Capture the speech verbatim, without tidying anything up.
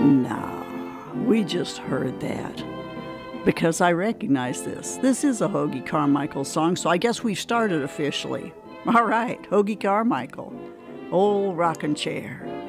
Nah, we just heard that. Because I recognize this. This is a Hoagy Carmichael song, so I guess we've started officially. All right, Hoagy Carmichael, Old Rockin' Chair.